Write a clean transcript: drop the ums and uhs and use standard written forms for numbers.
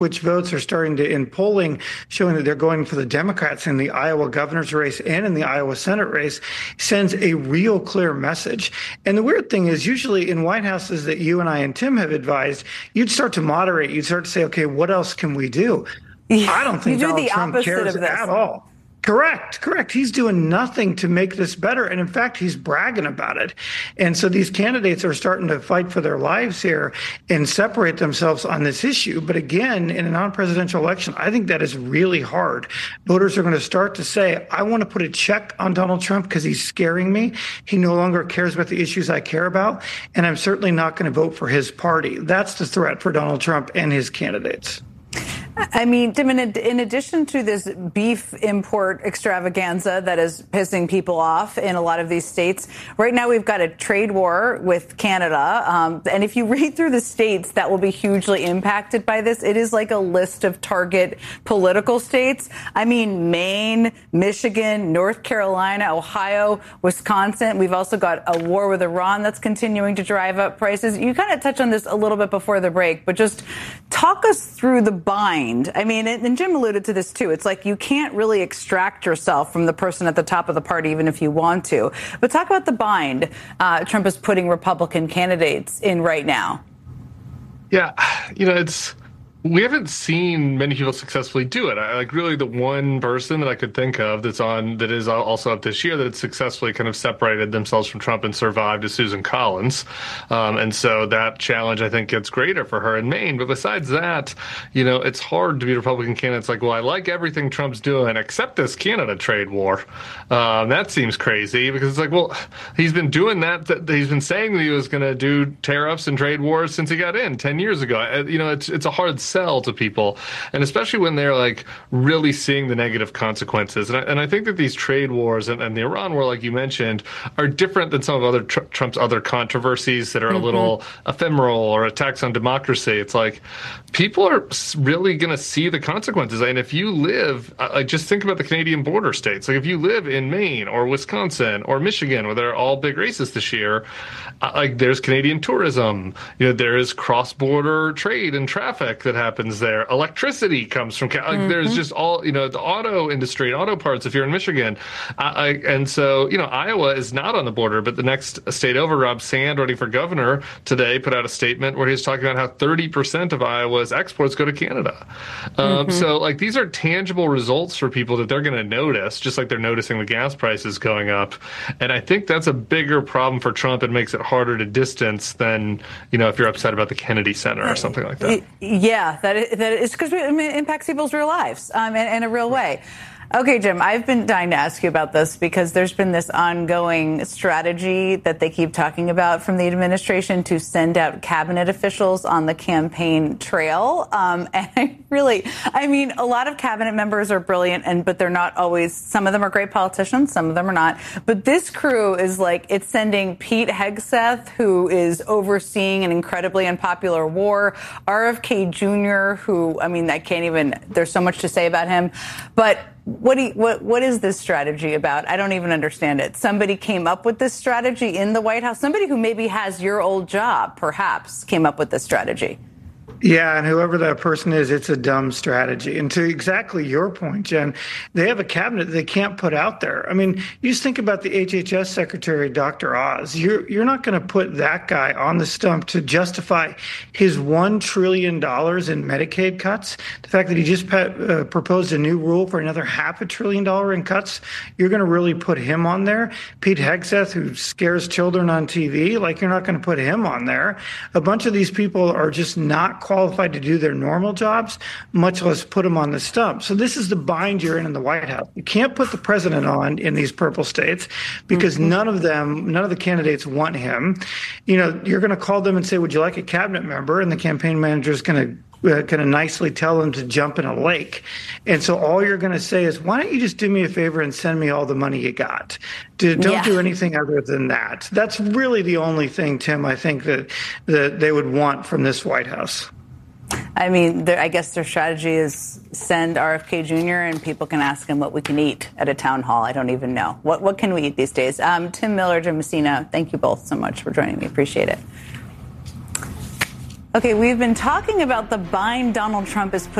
which votes are starting to, in polling, showing that they're going for the Democrats in the Iowa governor's race and in the Iowa Senate race, sends a real clear message. And the weird thing is, usually in White Houses that you and I and Tim have advised, you'd start to moderate. You'd start to say, okay, what else can we do? I don't think Donald Trump cares at all. Correct. He's doing nothing to make this better. And in fact, he's bragging about it. And so these candidates are starting to fight for their lives here and separate themselves on this issue. But again, in a non-presidential election, I think that is really hard. Voters are going to start to say, I want to put a check on Donald Trump because he's scaring me. He no longer cares about the issues I care about. And I'm certainly not going to vote for his party. That's the threat for Donald Trump and his candidates. I mean, Tim, in addition to this beef import extravaganza that is pissing people off in a lot of these states, right now we've got a trade war with Canada. And if you read through the states that will be hugely impacted by this, it is like a list of target political states. I mean, Maine, Michigan, North Carolina, Ohio, Wisconsin. We've also got a war with Iran that's continuing to drive up prices. You kind of touched on this a little bit before the break, but just talk us through the bind. I mean, and Jim alluded to this, too. It's like you can't really extract yourself from the person at the top of the party, even if you want to. But talk about the bind Trump is putting Republican candidates in right now. Yeah, we haven't seen many people successfully do it. Like really the one person that I could think of that is also up this year that had successfully kind of separated themselves from Trump and survived is Susan Collins. And so that challenge, I think, gets greater for her in Maine. But besides that, it's hard to be a Republican candidate. It's like, well, I like everything Trump's doing except this Canada trade war. That seems crazy because it's like, well, he's been doing that. He's been saying that he was going to do tariffs and trade wars since he got in 10 years ago. It's a hard sell to people, and especially when they're like really seeing the negative consequences. And I think that these trade wars and the Iran war, like you mentioned, are different than some of Trump's other controversies that are a little ephemeral or attacks on democracy. It's like people are really going to see the consequences. And if you live, just think about the Canadian border states. Like if you live in Maine or Wisconsin or Michigan, where they're all big races this year, like there's Canadian tourism, there is cross-border trade and traffic that happens there. Electricity comes from there's just all the auto industry and auto parts if you're in Michigan, and so Iowa is not on the border, but the next state over, Rob Sand, running for governor today, put out a statement where he's talking about how 30% of Iowa's exports go to Canada. So like these are tangible results for people that they're going to notice, just like they're noticing the gas prices going up. And I think that's a bigger problem for Trump. It makes it harder to distance than if you're upset about the Kennedy Center or something like that. Yeah, that is because it impacts people's real lives in a real way. Okay, Jim, I've been dying to ask you about this because there's been this ongoing strategy that they keep talking about from the administration to send out cabinet officials on the campaign trail. And a lot of cabinet members are brilliant, but they're not always. Some of them are great politicians, some of them are not. But this crew is it's sending Pete Hegseth, who is overseeing an incredibly unpopular war, RFK Jr., who, there's so much to say about him. But what is this strategy about? I don't even understand it. Somebody came up with this strategy in the White House. Somebody who maybe has your old job, perhaps, came up with this strategy. Yeah, and whoever that person is, it's a dumb strategy. And to exactly your point, Jen, they have a cabinet they can't put out there. I mean, you just think about the HHS Secretary, Dr. Oz. You're not going to put that guy on the stump to justify his $1 trillion in Medicaid cuts. The fact that he just proposed a new rule for another $500 billion in cuts, you're going to really put him on there. Pete Hegseth, who scares children on TV, you're not going to put him on there. A bunch of these people are just not qualified to do their normal jobs, much less put them on the stump. So this is the bind you're in the White House. You can't put the president on in these purple states because none of the candidates want him. You're going to call them and say, would you like a cabinet member? And the campaign manager is going to nicely tell them to jump in a lake. And so all you're going to say is, why don't you just do me a favor and send me all the money you got? Don't do anything other than that. That's really the only thing, Tim, I think that they would want from this White House. I guess their strategy is send RFK Jr. and people can ask him what we can eat at a town hall. I don't even know. What can we eat these days? Tim Miller, Jim Messina, thank you both so much for joining me. Appreciate it. Okay, we've been talking about the bind Donald Trump is putting